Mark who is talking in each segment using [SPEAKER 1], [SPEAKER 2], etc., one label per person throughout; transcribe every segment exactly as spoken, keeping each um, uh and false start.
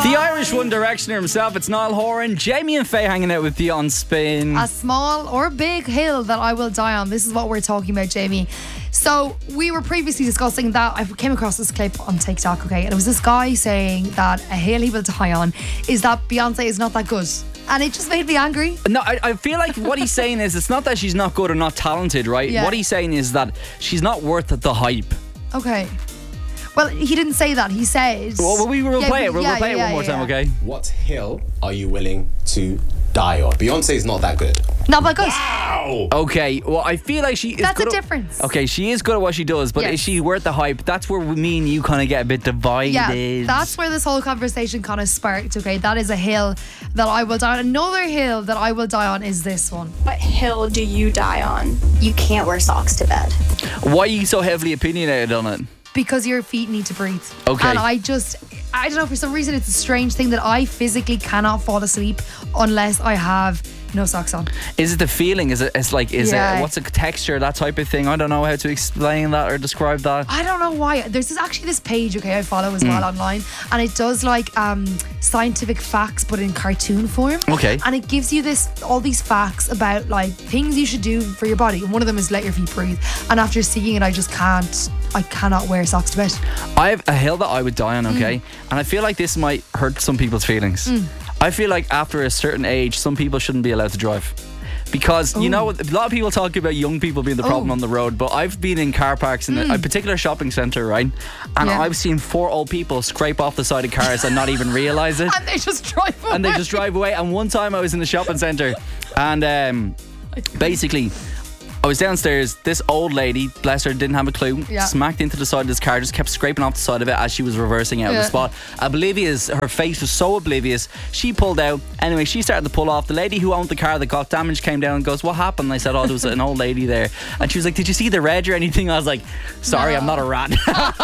[SPEAKER 1] The Irish One Directioner himself, it's Niall Horan. Jamie and Faye hanging out with you on Spin.
[SPEAKER 2] A small or big hill that I will die on. This is what we're talking about, Jamie. So we were previously discussing that. I came across this clip on TikTok, okay, and it was this guy saying that a hill he will die on is that Beyonce is not that good. And it just made me angry.
[SPEAKER 1] No, I, I feel like what he's saying is it's not that she's not good or not talented, right?
[SPEAKER 2] Yeah.
[SPEAKER 1] What he's saying is that she's not worth the hype.
[SPEAKER 2] Okay. Well, he didn't say that. He said...
[SPEAKER 1] Well, we will
[SPEAKER 2] Yeah,
[SPEAKER 1] play it. We'll
[SPEAKER 2] yeah,
[SPEAKER 1] play
[SPEAKER 2] yeah,
[SPEAKER 1] it one
[SPEAKER 2] yeah,
[SPEAKER 1] more time,
[SPEAKER 2] yeah.
[SPEAKER 1] okay?
[SPEAKER 3] What hill are you willing to die on? Beyonce's not that good.
[SPEAKER 2] Not that good.
[SPEAKER 3] Wow!
[SPEAKER 1] Okay, well, I feel like she is
[SPEAKER 2] That's
[SPEAKER 1] good
[SPEAKER 2] a
[SPEAKER 1] at-
[SPEAKER 2] difference.
[SPEAKER 1] Okay, she is good at what she does, but
[SPEAKER 2] Yes.
[SPEAKER 1] is she worth the hype? That's where me and you kind of get a bit divided.
[SPEAKER 2] Yeah, that's where this whole conversation kind of sparked, okay? That is a hill that I will die on. Another hill that I will die on is this one.
[SPEAKER 4] What hill do you die on? You can't wear socks to bed.
[SPEAKER 1] Why are you so heavily opinionated on it?
[SPEAKER 2] Because your feet need to breathe.
[SPEAKER 1] Okay.
[SPEAKER 2] And I just, I don't know, for some reason it's a strange thing that I physically cannot fall asleep unless I have no socks on.
[SPEAKER 1] Is it the feeling? Is it? It's like, is
[SPEAKER 2] Yeah.
[SPEAKER 1] it? What's the texture? That type of thing. I don't know how to explain that or describe that.
[SPEAKER 2] I don't know why. There's this, actually this page, okay, I follow as well online, and it does like um, scientific facts, but in cartoon form.
[SPEAKER 1] Okay.
[SPEAKER 2] And it gives you this all these facts about like things you should do for your body. And one of them is let your feet breathe. And after seeing it, I just can't. I cannot wear socks to bed.
[SPEAKER 1] I have a hill that I would die on, okay?
[SPEAKER 2] Mm.
[SPEAKER 1] And I feel like this might hurt some people's feelings. I feel like after a certain age, some people shouldn't be allowed to drive. Because, you know, a lot of people talk about young people being the problem
[SPEAKER 2] Ooh.
[SPEAKER 1] on the road, but I've been in car parks in a particular shopping centre, right? And
[SPEAKER 2] Yeah.
[SPEAKER 1] I've seen four old people scrape off the side of cars and not even realise it.
[SPEAKER 2] And they just drive away.
[SPEAKER 1] And they just drive away. And one time I was in the shopping centre and um, basically I was downstairs. This old lady, bless her, didn't have a clue.
[SPEAKER 2] Yeah.
[SPEAKER 1] Smacked into the side of this car, just kept scraping off the side of it as she was reversing out of
[SPEAKER 2] Yeah.
[SPEAKER 1] the spot. Oblivious, her face was so oblivious. She pulled out. Anyway, she started to pull off. The lady who owned the car that got damaged came down and goes, "What happened?" I said, "Oh, there was an old lady there." And she was like, "Did you see the red or anything?" I was like, "Sorry,
[SPEAKER 2] No.
[SPEAKER 1] I'm not a rat."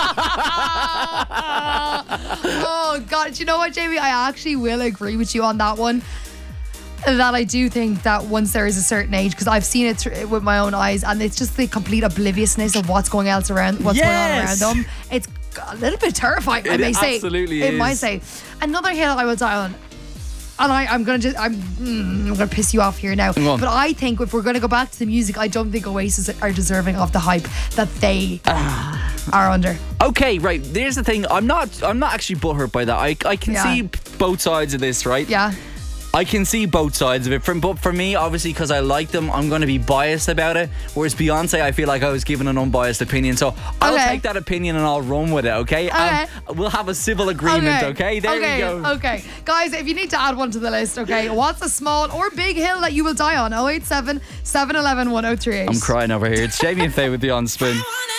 [SPEAKER 2] Oh God, do you know what, Jamie? I actually will agree with you on that one. That I do think that once there is a certain age, because I've seen it thr- with my own eyes, and it's just the complete obliviousness of what's going else around, what's
[SPEAKER 1] Yes.
[SPEAKER 2] going on around them. It's a little bit terrifying. I
[SPEAKER 1] It
[SPEAKER 2] may say.
[SPEAKER 1] absolutely
[SPEAKER 2] It
[SPEAKER 1] is.
[SPEAKER 2] might say. Another hill I will die on. And I, I'm gonna just I'm, mm, I'm gonna piss you off here now.
[SPEAKER 1] Go on.
[SPEAKER 2] But I think if we're gonna go back to the music, I don't think Oasis are deserving of the hype that they are under.
[SPEAKER 1] Okay, right. There's the thing. I'm not. I'm not actually butthurt by that. I. I can
[SPEAKER 2] Yeah.
[SPEAKER 1] see both sides of this, right?
[SPEAKER 2] Yeah.
[SPEAKER 1] I can see both sides of it. From, but for me, obviously, because I like them, I'm going to be biased about it. Whereas Beyonce, I feel like I was given an unbiased opinion. So I'll
[SPEAKER 2] Okay.
[SPEAKER 1] take that opinion and I'll run with it, okay?
[SPEAKER 2] Okay.
[SPEAKER 1] And we'll have a civil agreement, okay? There
[SPEAKER 2] okay,
[SPEAKER 1] we go.
[SPEAKER 2] Okay, guys, if you need to add one to the list, okay, what's a small or big hill that you will die on? oh eight seven, seven one one, one oh three eight.
[SPEAKER 1] I'm crying over here. It's Jamie and Faye with the On Spin.
[SPEAKER 5] I wanna